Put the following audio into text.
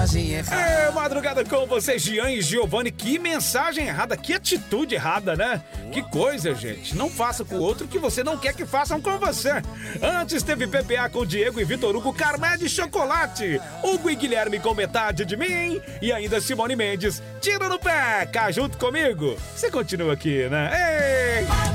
Madrugada com vocês, Jean e Giovanni. Que mensagem errada, que atitude errada, né? Que coisa, gente. Não faça com o outro o que você não quer que façam com você. Antes teve PPA com Diego e Vitor Hugo, Carmé de chocolate. Hugo e Guilherme com metade de mim. E ainda Simone Mendes, tiro no pé, cá junto comigo. Você continua aqui, né? Ei!